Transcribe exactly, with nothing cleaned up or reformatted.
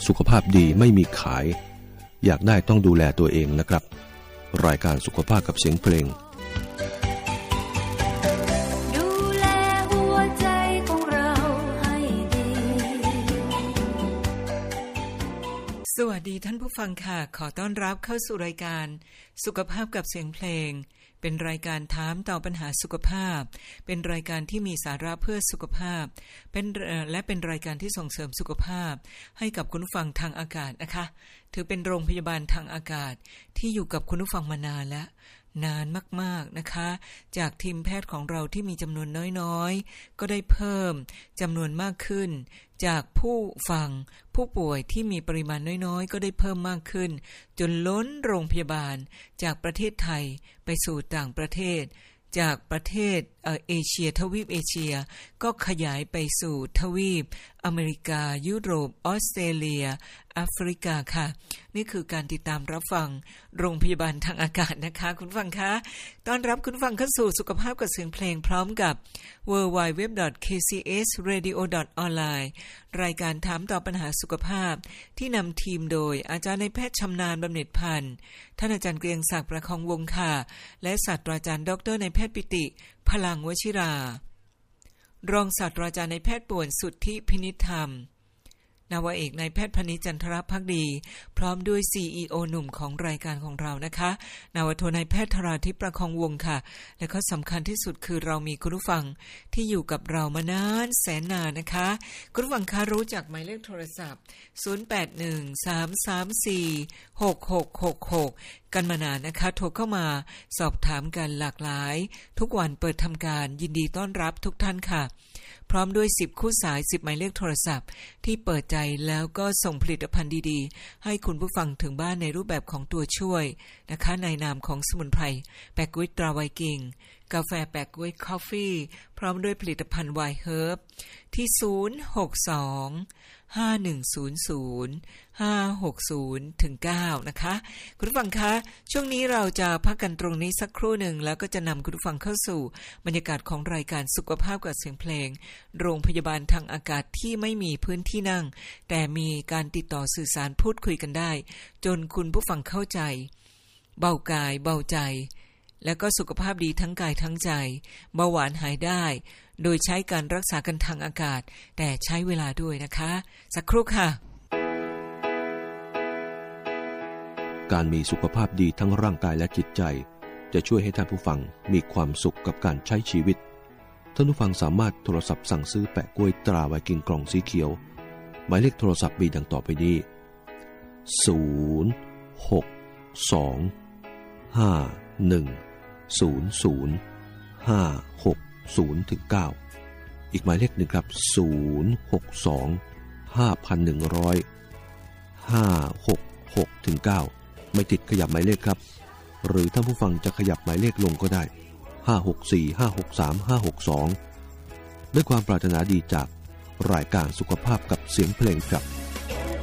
สุขภาพดีไม่มีขายอยากได้ต้องดูแลตัวเองนะครับรายการสุขภาพกับเสียงเพลงดูแลหัวใจของเราให้ดีสวัสดีท่านผู้ฟังค่ะขอต้อนรับเข้าสู่รายการสุขภาพกับเสียงเพลงเป็นรายการถามตอบปัญหาสุขภาพเป็นรายการที่มีสาระเพื่อสุขภาพเป็นและเป็นรายการที่ส่งเสริมสุขภาพให้กับคุณผู้ฟังทางอากาศนะคะถือเป็นโรงพยาบาลทางอากาศที่อยู่กับคุณผู้ฟังมานานแล้วนานมากๆนะคะจากทีมแพทย์ของเราที่มีจำนวนน้อยๆก็ได้เพิ่มจำนวนมากขึ้นจากผู้ฟังผู้ป่วยที่มีปริมาณน้อยๆก็ได้เพิ่มมากขึ้นจนล้นโรงพยาบาลจากประเทศไทยไปสู่ต่างประเทศจากประเทศเอ่อเอเชียทวีปเอเชียก็ขยายไปสู่ทวีปอเมริกายุโรปออสเตรเลียแอฟริกาค่ะนี่คือการติดตามรับฟังโรงพยาบาลทางอากาศนะคะคุณฟังคะต้อนรับคุณฟังเข้าสู่สุขภาพกับเสียงเพลงพร้อมกับ ดับเบิลยู ดับเบิลยู ดับเบิลยู ดอท เค ซี เอส เรดิโอ ดอท ออนไลน์ รายการถามตอบปัญหาสุขภาพที่นำทีมโดยอาจารย์นายแพทย์ชำนาญบำเหน็จพันธ์ท่านอาจารย์เกรียงศักดิ์ประคองวงศ์ค่ะและศาสตราจารย์ดรนายแพทย์ปิติพลังวชิรารองศาสตราจารย์นายแพทย์ป่วนสุทธิพินิจธรรมนาวาเอกนายแพทย์พนิษฐ์จันทรภักดีพร้อมด้วย ซี อี โอ หนุ่มของรายการของเรานะคะนาวาโทนายแพทย์ธราทิพย์ประคองวงศ์ค่ะและก็สำคัญที่สุดคือเรามีคุณผู้ฟังที่อยู่กับเรามานานแสนนานนะคะคุณผู้ฟังคะรู้จักหมายเลขโทรศัพท์ศูนย์ แปด หนึ่ง สาม สาม สี่ หก หก หก หกกันมานานนะคะโทรเข้ามาสอบถามกันหลากหลายทุกวันเปิดทำการยินดีต้อนรับทุกท่านค่ะพร้อมด้วยสิบคู่สายสิบหมายเลขโทรศัพท์ที่เปิดใจแล้วก็ส่งผลิตภัณฑ์ดีๆให้คุณผู้ฟังถึงบ้านในรูปแบบของตัวช่วยนะคะในนามของสมุนไพรแปะกุ้ยตราไวกิ้งกาแฟแปะกุ้ยคอฟฟี่พร้อมด้วยผลิตภัณฑ์ไวน์เฮิร์บที่ศูนย์ หก สอง ห้า หนึ่ง ศูนย์ ศูนย์ ห้า หก ศูนย์ ถึง เก้านะคะคุณผู้ฟังคะช่วงนี้เราจะพักกันตรงนี้สักครู่หนึ่งแล้วก็จะนำคุณผู้ฟังเข้าสู่บรรยากาศของรายการสุขภาพกับเสียงเพลงโรงพยาบาลทางอากาศที่ไม่มีพื้นที่นั่งแต่มีการติดต่อสื่อสารพูดคุยกันได้จนคุณผู้ฟังเข้าใจเบากายเบาใจแล้วก็สุขภาพดีทั้งกายทั้งใจเบาหวานหายได้โดยใช้การรักษากันทางอากาศแต่ใช้เวลาด้วยนะคะสักครู่ค่ะการมีสุขภาพดีทั้งร่างกายและจิตใจจะช่วยให้ท่านผู้ฟังมีความสุขกับการใช้ชีวิตท่านผู้ฟังสามารถโทรศัพท์สั่งซื้อแปะกล้วยตราไวกิ้งกล่องสีเขียวหมายเลขโทรศัพท์มีดังต่อไปนี้ศูนย์ หก สอง ห้า หนึ่ง ศูนย์ ศูนย์ ห้า หก ศูนย์ ถึง เก้าอีกหมายเลขหนึ่งครับศูนย์ หก สอง ห้า หนึ่ง ศูนย์ ห้า หก หก ถึง เก้าไม่ติดขยับหมายเลขครับหรือท่านผู้ฟังจะขยับหมายเลขลงก็ได้ห้า หก สี่ ห้า หก สาม ห้า หก สองด้วยความปรารถนาดีจากรายการสุขภาพกับเสียงเพลงครับ